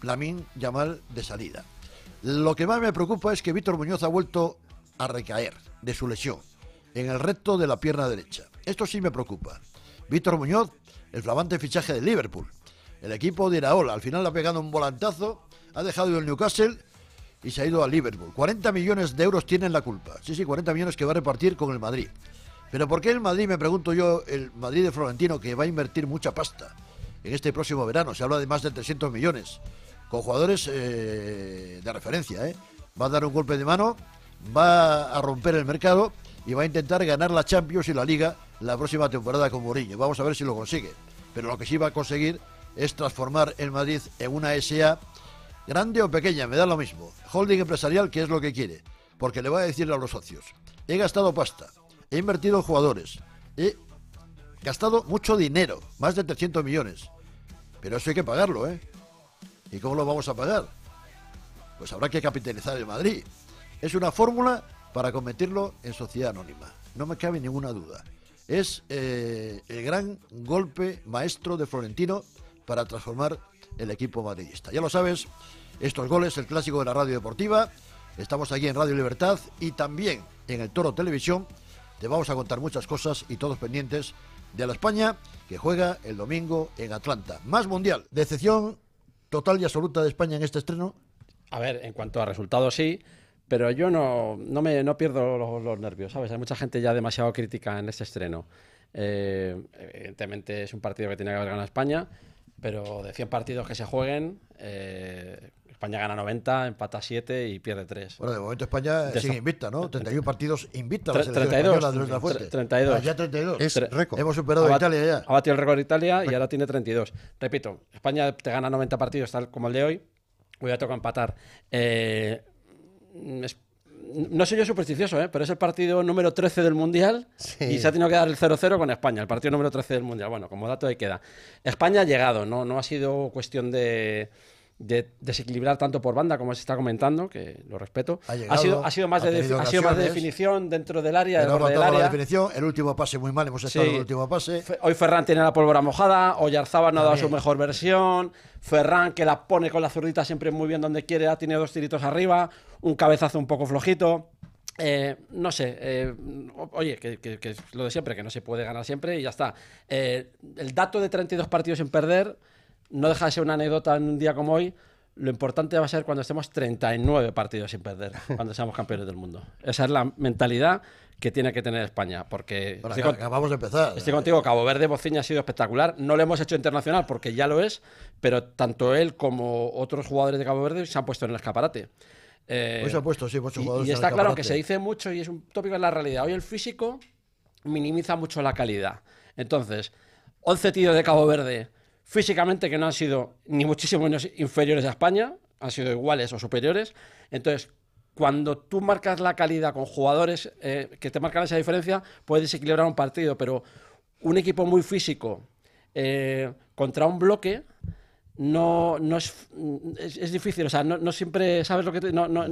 Lamine Yamal de salida. Lo que más me preocupa es que Víctor Muñoz ha vuelto a recaer de su lesión en el recto de la pierna derecha. Esto sí me preocupa. Víctor Muñoz, el flamante fichaje del Liverpool. El equipo de Iraola, al final le ha pegado un volantazo, ha dejado el Newcastle y se ha ido al Liverpool. 40 millones de euros tienen la culpa. Sí, 40 millones que va a repartir con el Madrid. Pero ¿por qué el Madrid, me pregunto yo, el Madrid de Florentino, que va a invertir mucha pasta en este próximo verano? Se habla de más de 300 millones, con jugadores de referencia, Va a dar un golpe de mano, va a romper el mercado y va a intentar ganar la Champions y la Liga la próxima temporada con Mourinho. Vamos a ver si lo consigue. Pero lo que sí va a conseguir es transformar el Madrid en una SA, grande o pequeña, me da lo mismo. Holding empresarial, que es lo que quiere, porque le va a decir a los socios: he gastado pasta, he invertido en jugadores, he gastado mucho dinero, más de 300 millones, pero eso hay que pagarlo, ¿Y cómo lo vamos a pagar? Pues habrá que capitalizar el Madrid. Es una fórmula para convertirlo en sociedad anónima, no me cabe ninguna duda. Es el gran golpe maestro de Florentino para transformar el equipo madridista. Ya lo sabes, estos goles, el clásico de la radio deportiva. Estamos aquí en Radio Libertad y también en el Toro Televisión. Te vamos a contar muchas cosas y todos pendientes de la España que juega el domingo en Atlanta. Más mundial. ¿Decepción total y absoluta de España en este estreno? A ver, en cuanto a resultados sí, pero yo no pierdo los nervios, ¿sabes? Hay mucha gente ya demasiado crítica en este estreno. Evidentemente es un partido que tiene que haber ganado España, pero de 100 partidos que se jueguen, España gana 90, empata 7 y pierde 3. Bueno, de momento España sigue invicta, ¿no? 31 partidos invicta la selección 32, española de Luis Lafuente. 32. Ya 32. Es récord. Hemos superado a Italia ya. Ha batido el récord de Italia y ahora tiene 32. Repito, España te gana 90 partidos tal como el de hoy. Hoy ya toca empatar. No soy yo supersticioso, pero es el partido número 13 del Mundial y se ha tenido que dar el 0-0 con España, el partido número 13 del Mundial. Bueno, como dato ahí queda. España ha llegado, no ha sido cuestión de desequilibrar tanto por banda como se está comentando, que lo respeto. Ha sido más de definición dentro del área, del borde del área. La definición, el último pase muy mal, hemos estado en el último pase. Hoy Ferran tiene la pólvora mojada, Oyarzabal no ha dado su mejor versión, Ferran, que la pone con la zurdita siempre muy bien donde quiere, ha tenido 2 tiritos arriba, un cabezazo un poco flojito. No sé, oye, que es lo de siempre, que no se puede ganar siempre y ya está. El dato de 32 partidos sin perder no deja de ser una anécdota en un día como hoy. Lo importante va a ser cuando estemos 39 partidos sin perder, cuando seamos campeones del mundo. Esa es la mentalidad que tiene que tener España, porque bueno, acabamos de empezar. Estoy contigo, Cabo Verde Bociña ha sido espectacular. No lo hemos hecho internacional porque ya lo es, pero tanto él como otros jugadores de Cabo Verde se han puesto en el escaparate. Hoy se ha puesto, sí, muchos jugadores. Y está claro que se dice mucho y es un tópico en la realidad. Hoy el físico minimiza mucho la calidad. Entonces, 11 tíos de Cabo Verde físicamente que no han sido ni muchísimo menos inferiores a España, han sido iguales o superiores. Entonces, cuando tú marcas la calidad con jugadores que te marcan esa diferencia, puedes desequilibrar un partido, pero un equipo muy físico contra un bloque no es difícil, o sea, no siempre sabes lo que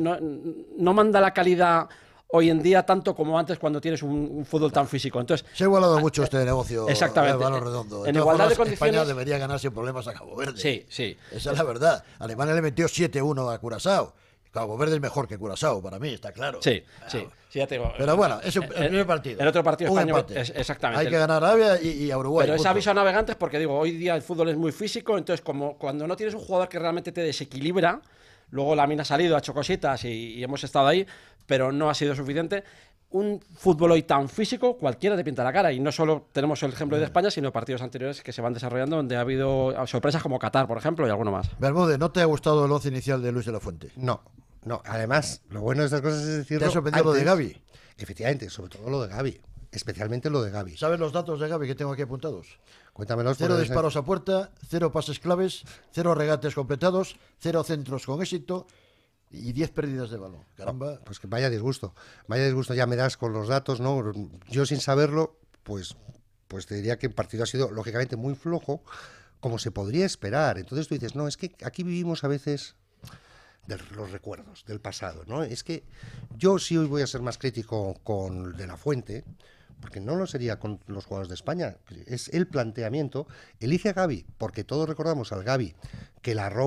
no manda la calidad hoy en día tanto como antes cuando tienes un fútbol tan físico. Entonces, se ha igualado mucho este negocio. Exactamente. El balón redondo. En igualdad de condiciones, España debería ganar sin problemas a Cabo Verde. Sí. Esa es la verdad. Alemania le metió 7-1 a Curazao. Cabo Verde es mejor que Curazao, para mí, está claro. Sí, ya te digo. Pero bueno, es el primer partido. El otro partido español, exactamente. Hay que ganar a Arabia y a Uruguay. Pero es aviso a navegantes porque digo, hoy día el fútbol es muy físico, entonces como cuando no tienes un jugador que realmente te desequilibra, luego Lamine ha salido, ha hecho cositas y hemos estado ahí, pero no ha sido suficiente. Un fútbol hoy tan físico, cualquiera te pinta la cara. Y no solo tenemos el ejemplo de España, sino partidos anteriores que se van desarrollando donde ha habido sorpresas como Qatar, por ejemplo, y alguno más. Bermúdez, ¿no te ha gustado el 11 inicial de Luis de la Fuente? No. Además, lo bueno de estas cosas es decirlo. ¿Te ha sorprendido lo de Gavi? Efectivamente, sobre todo lo de Gavi. Especialmente lo de Gavi. ¿Sabes los datos de Gavi que tengo aquí apuntados? Cuéntamelos. 0 disparos a puerta, 0 pases claves, 0 regates completados, 0 centros con éxito y 10 pérdidas de balón. Caramba. Pues que vaya disgusto. Ya me das con los datos, ¿no? Yo sin saberlo, pues te diría que el partido ha sido lógicamente muy flojo, como se podría esperar. Entonces tú dices, no, es que aquí vivimos a veces de los recuerdos del pasado, ¿no? Es que yo sí hoy voy a ser más crítico con De la Fuente, porque no lo sería con los jugadores de España. Es el planteamiento. Elige a Gavi, porque todos recordamos al Gavi que la ropa